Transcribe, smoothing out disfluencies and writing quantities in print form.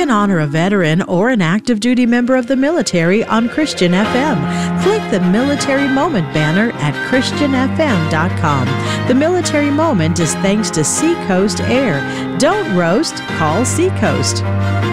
can honor a veteran or an active duty member of the military on Christian FM. Click the Military Moment banner at ChristianFM.com. The Military Moment is thanks to Seacoast Air. Don't roast, call Seacoast.